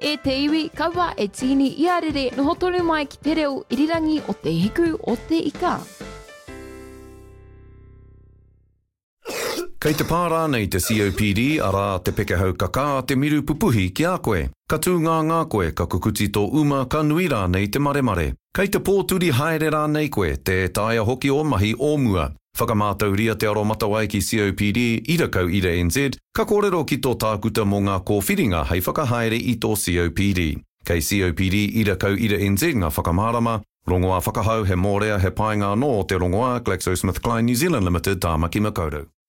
e te iwi kaua e tini iarere noho tonu mai ki te reo irirangi o te hiku o te ika. Kei te pārā nei te COPD ara te pekehau kaka te miru pupuhi ki a koe. Ka tū ngā koe ka kukuti tō uma ka nui rā nei te maremare. Kei te pōturi haere rā nei koe te taia hoki o mahi o mua. Whakamātauria te aro matawai ki COPD ira kau ira NZ, ka kōrero ki tō tākuta mō ngā kōwhiringa hei whakahaere i tō COPD. Kei COPD ira kau ira NZ ngā whakamārama, rongoā whakahau he mōrea he painga no te rongoā GlaxoSmithKline New Zealand Limited tāmaki makaurau.